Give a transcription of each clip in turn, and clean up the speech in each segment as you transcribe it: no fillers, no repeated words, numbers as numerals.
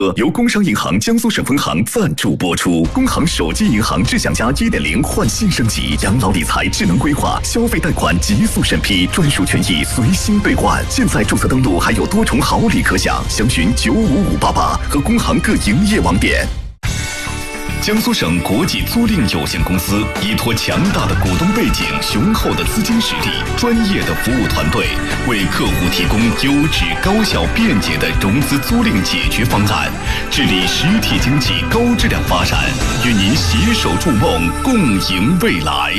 由工商银行江苏省分行赞助播出。工行手机银行智享家 1.0 换新升级，养老理财智能规划，消费贷款极速审批，专属权益随心兑换。现在注册登录还有多重好礼可享，详询95588和工行各营业网点。江苏省国际租赁有限公司依托强大的股东背景、雄厚的资金实力、专业的服务团队，为客户提供优质、高效、便捷的融资租赁解决方案，致力实体经济高质量发展，与您携手筑梦，共赢未来。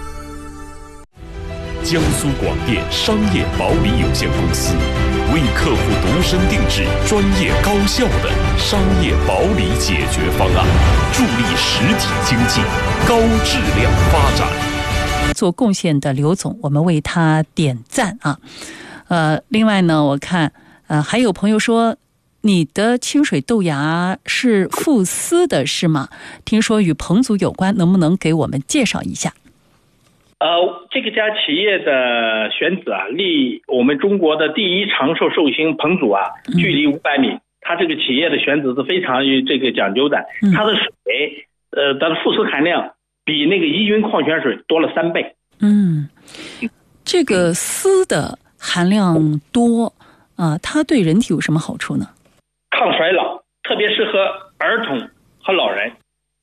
江苏广电商业保理有限公司为客户度身定制、专业高效的商业保理解决方案，助力实体经济高质量发展。 做贡献的刘总，我们为他点赞啊！另外呢，我看还有朋友说，你的清水豆芽是富思的是吗？听说与彭祖有关，能不能给我们介绍一下？ 这个家企业的选址啊，离我们中国的第一长寿寿星彭祖啊，距离500米。它这个企业的选址是非常这个讲究的，它的水，它的富思含量比那个宜君矿泉水多了3倍。 这个锶的含量多啊，它对人体有什么好处呢？ 抗衰老，特别适合儿童和老人。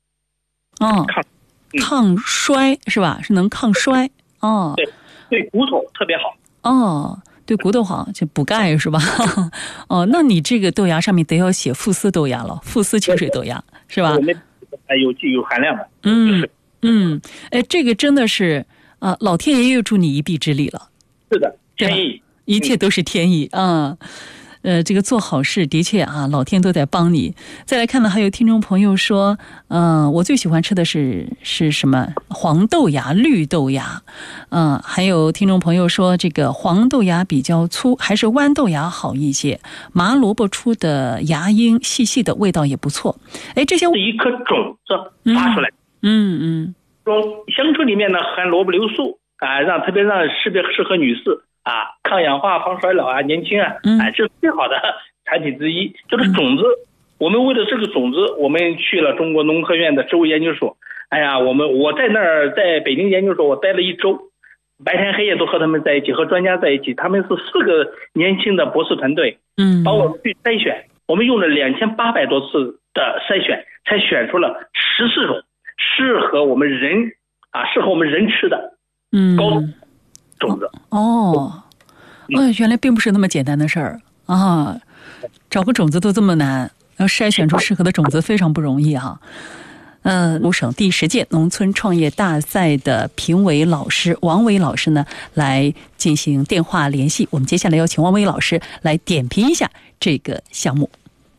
抗衰是吧？是能抗衰哦。 对骨头特别好哦，对骨头好，就补钙是吧？哦，那你这个豆芽上面得要写富思豆芽了，富思清水豆芽是吧？ 有含量的。 这个真的是老天爷又助你一臂之力了。 是的，天意， 一切都是天意啊。这个做好事的确啊，老天都在帮你。再来看呢，还有听众朋友说，我最喜欢吃的是什么？黄豆芽、绿豆芽。还有听众朋友说，这个黄豆芽比较粗，还是豌豆芽好一些。麻萝卜出的芽缨细细的，味道也不错。这些是一颗种子发出来。香椿里面呢含萝卜硫素啊，特别适合女士。抗氧化、防衰老啊，年轻啊，这是最好的产品之一。就是种子，我们为了这个种子，我们去了中国农科院的植物研究所。我在那儿，在北京研究所，我待了1周，白天黑夜都和他们在一起，和专家在一起。他们是4个年轻的博士团队，帮我们去筛选。我们用了2800多次的筛选，才选出了14种适合我们人吃的高种子。 原来并不是那么简单的事儿啊！找个种子都这么难，要筛选出适合的种子非常不容易哈。湖省第10届农村创业大赛的评委老师王伟老师呢，来进行电话联系。我们接下来要请王伟老师来点评一下这个项目。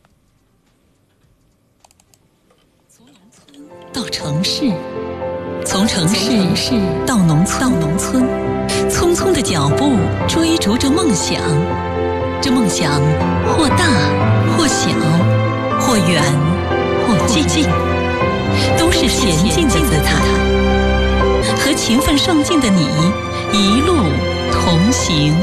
从农村到城市，从城市到农村，匆匆的脚步追逐着梦想，这梦想或大或小，或远或近，都是前进的姿态。和勤奋上进的你一路同行。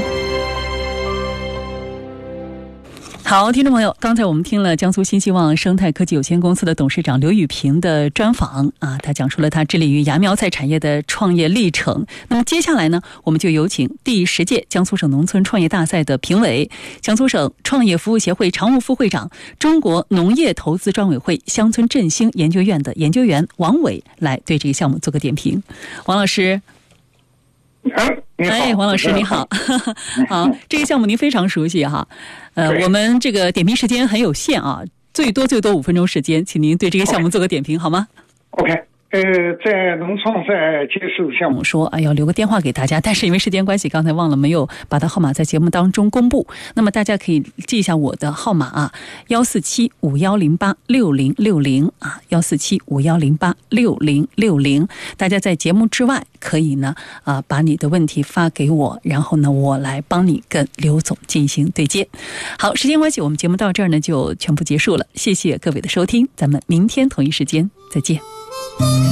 好，听众朋友，刚才我们听了江苏新希望生态科技有限公司的董事长刘宇平的专访啊，他讲述了他致力于芽苗菜产业的创业历程。那么接下来呢，我们就有请第10届江苏省农村创业大赛的评委、江苏省创业服务协会常务副会长、中国农业投资专委会乡村振兴研究院的研究员王伟来对这个项目做个点评。王老师。王老师你好。好，这个项目您非常熟悉哈。我们这个点评时间很有限啊，最多5分钟时间，请您对这个项目做个点评好吗？ OK。在农创赛接受项目说要留个电话给大家，但是因为时间关系，刚才忘了没有把他号码在节目当中公布。那么大家可以记一下我的号码啊，14751086060啊，14751086060。大家在节目之外可以呢把你的问题发给我，然后呢我来帮你跟刘总进行对接。好，时间关系，我们节目到这儿呢就全部结束了，谢谢各位的收听，咱们明天同一时间再见。